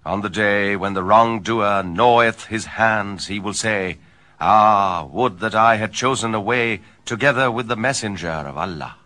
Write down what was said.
On the day when the wrongdoer gnaweth his hands, he will say, Ah, would that I had chosen a way together with the messenger of Allah.